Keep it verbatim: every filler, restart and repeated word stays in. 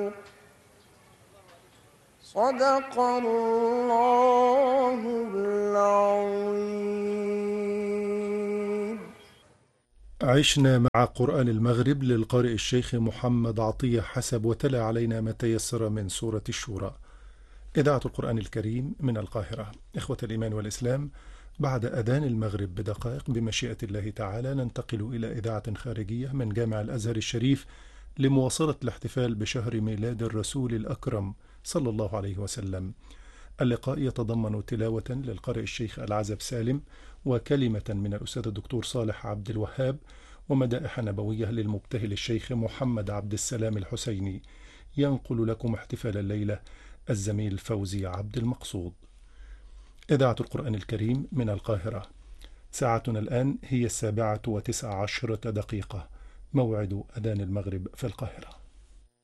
صدق الله العظيم. عشنا مع قرآن المغرب للقارئ الشيخ محمد عطية حسب، وتلا علينا ما تيسر من سورة الشورى. إذاعة القرآن الكريم من القاهرة. إخوة الإيمان والإسلام، بعد أذان المغرب بدقائق بمشيئة الله تعالى ننتقل إلى إذاعة خارجية من جامع الأزهر الشريف لمواصلة الاحتفال بشهر ميلاد الرسول الأكرم صلى الله عليه وسلم. اللقاء يتضمن تلاوة للقارئ الشيخ العزب سالم، وكلمة من الأستاذ الدكتور صالح عبد الوهاب، ومدائح نبوية للمبتهل الشيخ محمد عبد السلام الحسيني. ينقل لكم احتفال الليلة الزميل فوزي عبد المقصود. إذاعة القرآن الكريم من القاهرة. ساعتنا الآن هي السابعة وتسع عشرة دقيقة، موعد أذان المغرب في القاهرة.